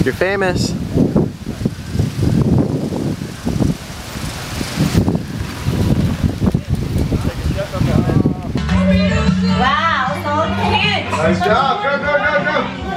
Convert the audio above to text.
you're famous. Wow, so cute. Nice job. Go, go, go, go.